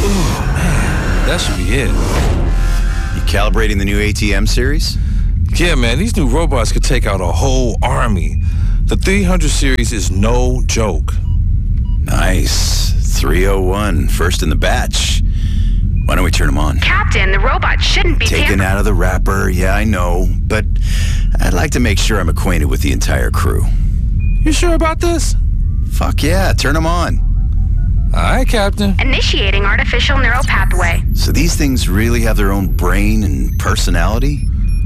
Oh, man, that should be it. You calibrating the new ATM series? Yeah, man, these new robots could take out a whole army. The 300 series is no joke. Nice. 301, first in the batch. Why don't we turn them on? Captain, the robot shouldn't be taken out of the wrapper. Yeah, I know, but I'd like to make sure I'm acquainted with the entire crew. You sure about this? Fuck yeah, turn them on. All right, Captain. Initiating artificial neural pathway. So these things really have their own brain and personality?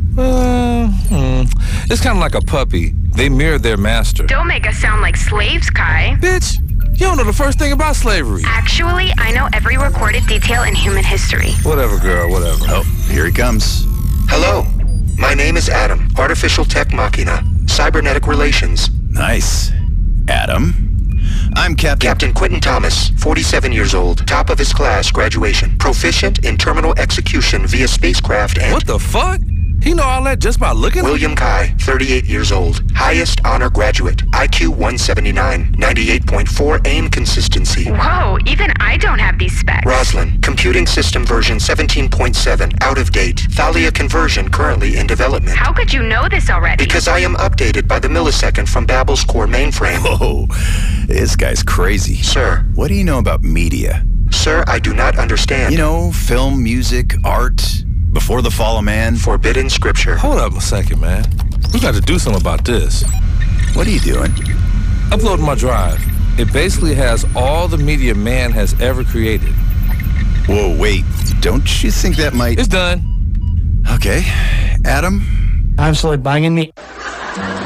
It's kind of like a puppy. They mirror their master. Don't make us sound like slaves, Kai. Bitch, you don't know the first thing about slavery. Actually, I know every recorded detail in human history. Whatever, girl, whatever. Oh, here he comes. Hello, my name is Adam, Artificial Tech Machina, Cybernetic Relations. Nice. Adam. I'm Captain Quentin Thomas, 47 years old, top of his class, graduation, proficient in terminal execution via spacecraft and... What the fuck? He know all that just by looking? William Kai, 38 years old, highest honor graduate, IQ 179, 98.4 aim consistency. Whoa, even I don't have these specs. Roslyn, computing system version 17.7, out of date. Thalia conversion currently in development. How could you know this already? Because I am updated by the millisecond from Babel's core mainframe. Whoa, this guy's crazy. Sir. What do you know about media? Sir, I do not understand. You know, film, music, art... Before the fall of man? Forbidden scripture. Hold up a second, man. We got to do something about this. What are you doing? Uploading my drive. It basically has all the media man has ever created. Whoa, wait. Don't you think that might... It's done. Okay. Adam? Absolutely banging me.